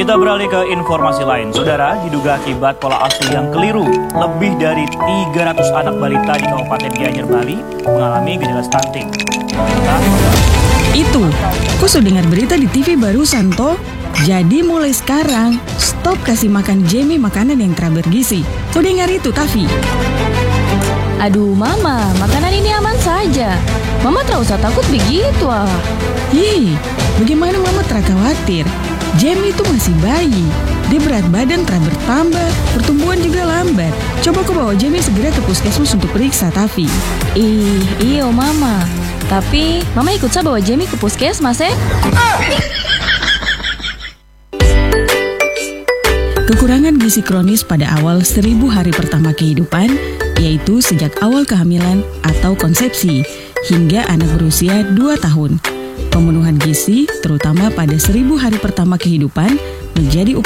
Kita beralih ke informasi lain. Saudara, diduga akibat pola asuh yang keliru, lebih dari 300 anak balita di Kabupaten Gianyar, Bali mengalami gejala stunting. Itu, kok sudah dengar berita di TV barusan toh? Jadi mulai sekarang, stop kasih makan Jamie makanan yang bergizi. Kau dengar itu, Tavi? Aduh Mama, makanan ini aman saja. Mama tak usah takut begitu ah. Ih, bagaimana Mama tak khawatir? Jamie itu masih bayi. Dia berat badan tak bertambah, pertumbuhan juga lambat. Coba kau bawa Jamie segera ke puskesmas untuk periksa, Tavi. Iyo Mama. Tapi Mama ikut saya bawa Jamie ke puskesmas Kekurangan gizi kronis pada awal 1000 hari pertama kehidupan, yaitu sejak awal kehamilan atau konsepsi, hingga anak berusia 2 tahun. Pemenuhan gizi, terutama pada 1000 hari pertama kehidupan, menjadi